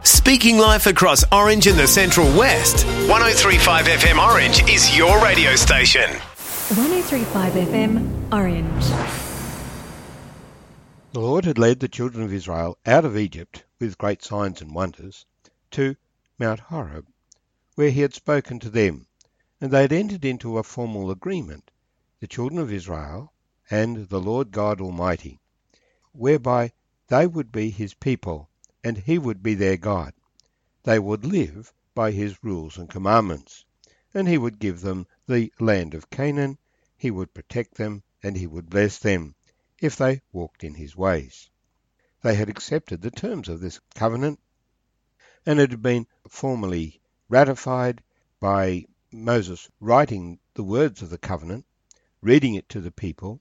Speaking life across Orange and the Central West. 103.5 FM Orange is your radio station. 103.5 FM Orange. The Lord had led the children of Israel out of Egypt with great signs and wonders to Mount Horeb, where he had spoken to them, and they had entered into a formal agreement, the children of Israel and the Lord God Almighty, whereby they would be his people, and he would be their God. They would live by his rules and commandments, and he would give them the land of Canaan, he would protect them, and he would bless them, if they walked in his ways. They had accepted the terms of this covenant, and it had been formally ratified by Moses writing the words of the covenant, reading it to the people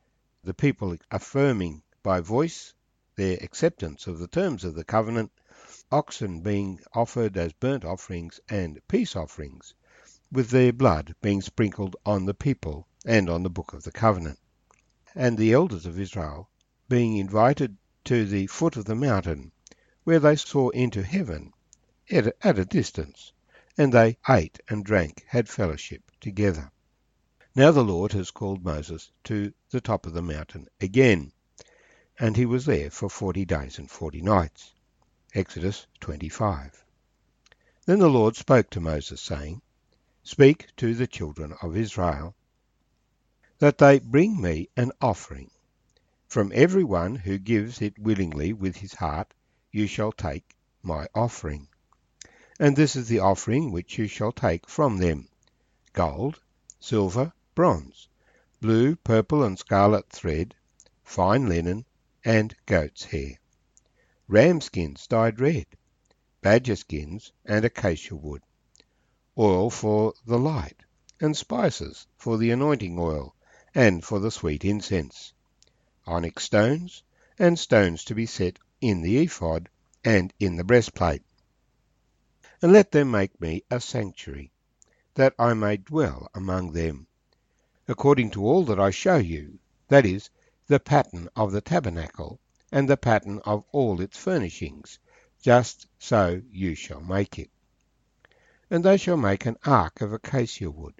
affirming by voice their acceptance of the terms of the covenant, oxen being offered as burnt offerings and peace offerings, with their blood being sprinkled on the people and on the book of the covenant, and the elders of Israel being invited to the foot of the mountain, where they saw into heaven at a distance, and they ate and drank, had fellowship together. Now the Lord has called Moses to the top of the mountain again, and he was there for 40 days and 40 nights. Exodus 25. Then the Lord spoke to Moses, saying, Speak to the children of Israel, that they bring me an offering. From every one who gives it willingly with his heart, you shall take my offering. And this is the offering which you shall take from them: gold, silver, bronze, blue, purple, and scarlet thread, fine linen, and goat's hair, ram skins dyed red, badger skins, and acacia wood, oil for the light, and spices for the anointing oil, and for the sweet incense, onyx stones, and stones to be set in the ephod and in the breastplate. And let them make me a sanctuary, that I may dwell among them, according to all that I show you, that is, the pattern of the tabernacle, and the pattern of all its furnishings, just so you shall make it. And they shall make an ark of acacia wood.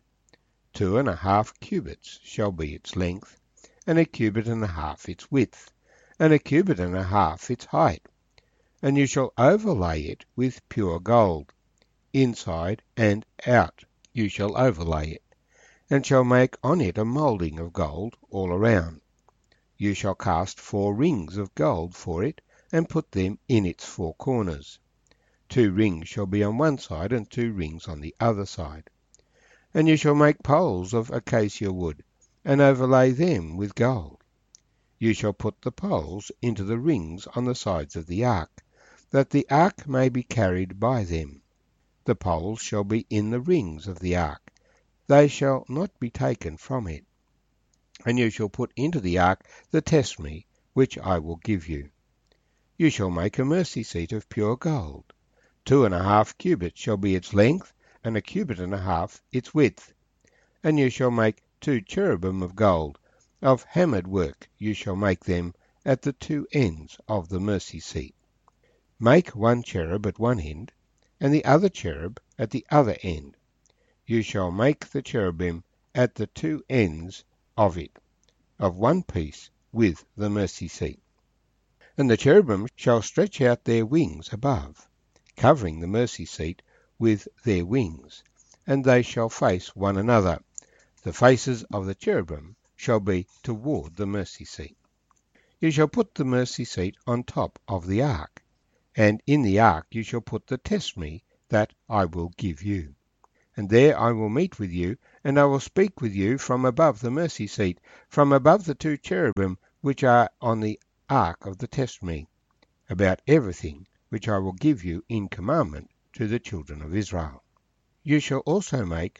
2.5 cubits shall be its length, and 1.5 cubits its width, and 1.5 cubits its height. And you shall overlay it with pure gold, inside and out you shall overlay it, and shall make on it a moulding of gold all around. You shall cast 4 rings of gold for it, and put them in its 4 corners. 2 rings shall be on one side, and 2 rings on the other side. And you shall make poles of acacia wood, and overlay them with gold. You shall put the poles into the rings on the sides of the ark, that the ark may be carried by them. The poles shall be in the rings of the ark, they shall not be taken from it. And you shall put into the ark the testimony which I will give you. You shall make a mercy seat of pure gold. 2.5 cubits shall be its length, and 1.5 cubits its width. And you shall make 2 cherubim of gold, of hammered work you shall make them at the 2 ends of the mercy seat. Make 1 cherub at one end, and the other cherub at the other end. You shall make the cherubim at the 2 ends of it, of one piece with the mercy seat. And the cherubim shall stretch out their wings above, covering the mercy seat with their wings, and they shall face one another. The faces of the cherubim shall be toward the mercy seat. You shall put the mercy seat on top of the ark, and in the ark you shall put the testimony that I will give you. And there I will meet with you, and I will speak with you from above the mercy seat, from above the 2 cherubim which are on the ark of the testimony, about everything which I will give you in commandment to the children of Israel. You shall also make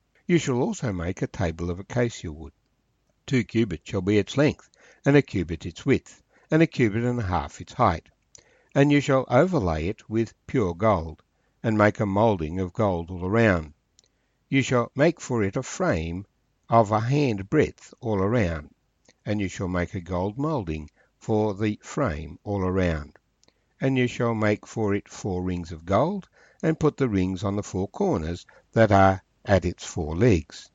a table of acacia wood. 2 cubits shall be its length, and 1 cubit its width, and 1.5 cubits its height. And you shall overlay it with pure gold, and make a moulding of gold all around. You shall make for it a frame of a hand breadth all around, and you shall make a gold moulding for the frame all around. And you shall make for it 4 rings of gold, and put the rings on the 4 corners that are at its 4 legs.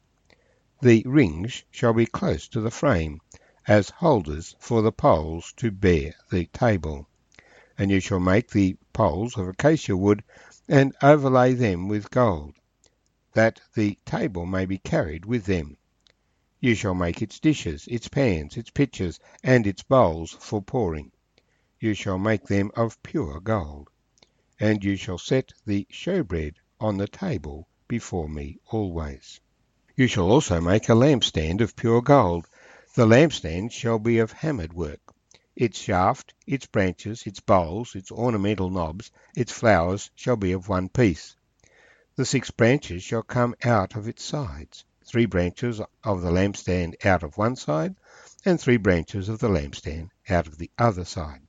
The rings shall be close to the frame, as holders for the poles to bear the table. And you shall make the poles of acacia wood, and overlay them with gold, that the table may be carried with them. You shall make its dishes, its pans, its pitchers, and its bowls for pouring. You shall make them of pure gold. And you shall set the showbread on the table before me always. You shall also make a lampstand of pure gold. The lampstand shall be of hammered work. Its shaft, its branches, its bowls, its ornamental knobs, its flowers shall be of one piece. The 6 branches shall come out of its sides, 3 branches of the lampstand out of one side, and 3 branches of the lampstand out of the other side.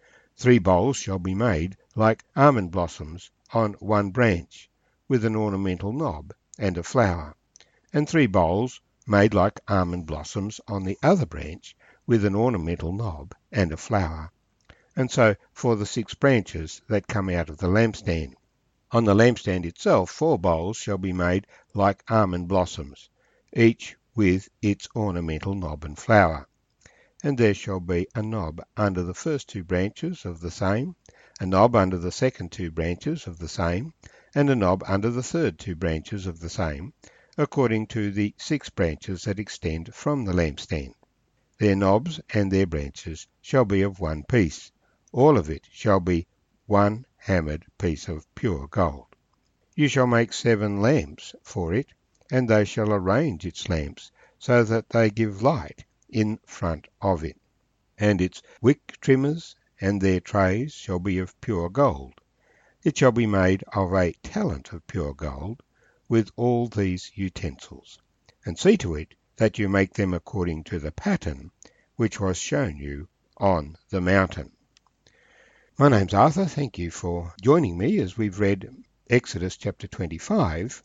3 bowls shall be made like almond blossoms on one branch, with an ornamental knob and a flower, and 3 bowls made like almond blossoms on the other branch, with an ornamental knob and a flower. And so for the 6 branches that come out of the lampstand. On the lampstand itself 4 bowls shall be made like almond blossoms, each with its ornamental knob and flower. And there shall be a knob under the first 2 branches of the same, a knob under the second 2 branches of the same, and a knob under the third 2 branches of the same, according to the 6 branches that extend from the lampstand. Their knobs and their branches shall be of one piece. All of it shall be one hammered piece of pure gold. You shall make 7 lamps for it, and they shall arrange its lamps, so that they give light in front of it. And its wick trimmers and their trays shall be of pure gold. It shall be made of a talent of pure gold, with all these utensils. And see to it that you make them according to the pattern which was shown you on the mountain. My name's Arthur. Thank you for joining me as we've read Exodus chapter 25,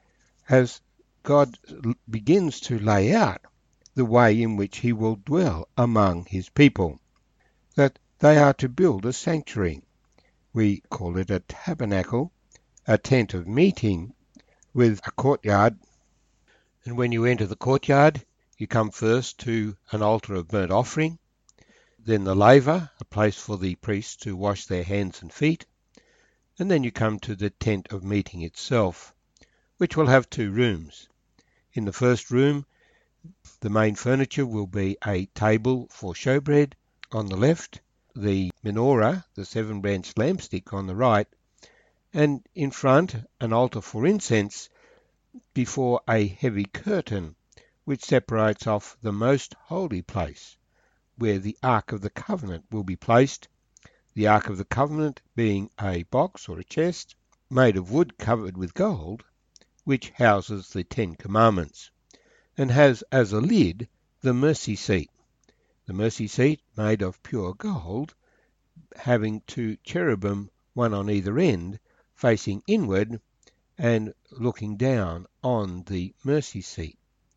as God begins to lay out the way in which he will dwell among his people, that they are to build a sanctuary. We call it a tabernacle, a tent of meeting with a courtyard. And when you enter the courtyard, you come first to an altar of burnt offering, then the laver, a place for the priests to wash their hands and feet, and then you come to the tent of meeting itself, which will have 2 rooms. In the first room, the main furniture will be a table for showbread on the left, the menorah, the 7-branch lampstick on the right, and in front an altar for incense before a heavy curtain which separates off the most holy place, where the Ark of the Covenant will be placed, the Ark of the Covenant being a box or a chest made of wood covered with gold, which houses the 10 Commandments, and has as a lid the mercy seat. The mercy seat made of pure gold, having 2 cherubim, one on either end, facing inward and looking down on the mercy seat.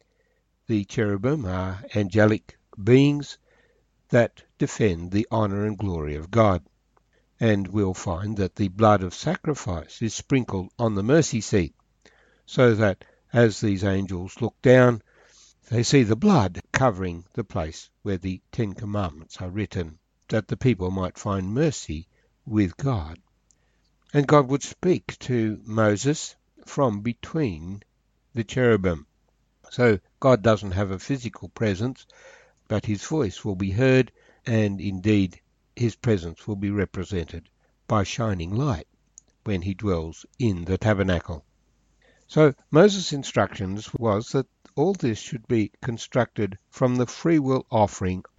The cherubim are angelic beings that defend the honour and glory of God. And we'll find that the blood of sacrifice is sprinkled on the mercy seat, so that as these angels look down, they see the blood covering the place where the 10 Commandments are written, that the people might find mercy with God. And God would speak to Moses from between the cherubim. So God doesn't have a physical presence, but his voice will be heard, and indeed his presence will be represented by shining light when he dwells in the tabernacle. So Moses' instructions was that all this should be constructed from the free will offering